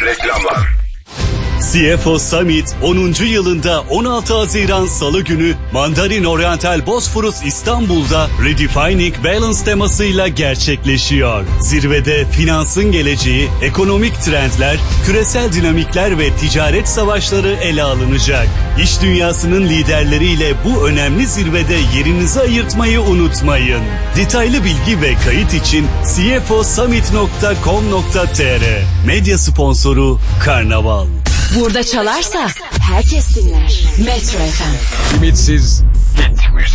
Reklamlar. CFO Summit 10. yılında 16 Haziran Salı günü Mandarin Oriental Bosphorus İstanbul'da Redefining Balance temasıyla gerçekleşiyor. Zirvede finansın geleceği, ekonomik trendler, küresel dinamikler ve ticaret savaşları ele alınacak. İş dünyasının liderleriyle bu önemli zirvede yerinizi ayırtmayı unutmayın. Detaylı bilgi ve kayıt için cfosummit.com.tr. Medya sponsoru Karnaval. Burada çalarsa herkes dinler. Metro FM. Ümitsiz hit müzik.